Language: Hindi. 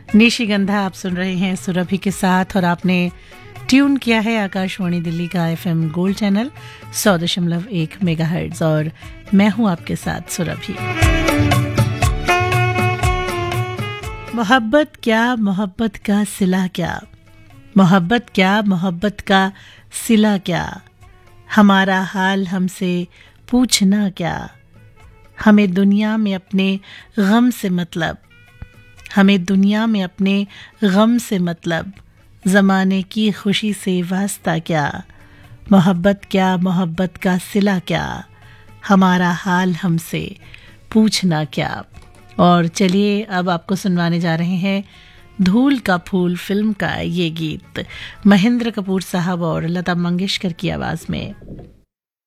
निशिगंधा आप सुन रहे हैं सुरभि के साथ और आपने ट्यून किया है आकाशवाणी दिल्ली का एफएम गोल्ड चैनल 100.1 मेगाहर्ट्ज और मैं हूं आपके साथ सुरभि। मोहब्बत क्या, मोहब्बत का सिला क्या, मोहब्बत क्या, मोहब्बत का सिला क्या, हमारा हाल हमसे पूछना क्या, हमें दुनिया में अपने गम से मतलब, हमें दुनिया में अपने गम से मतलब, ज़माने की खुशी से वास्ता क्या, मोहब्बत क्या, मोहब्बत का सिला क्या, हमारा हाल हमसे पूछना क्या। और चलिए अब आपको सुनवाने जा रहे हैं धूल का फूल फिल्म का ये गीत महेंद्र कपूर साहब और लता मंगेशकर की आवाज़ में।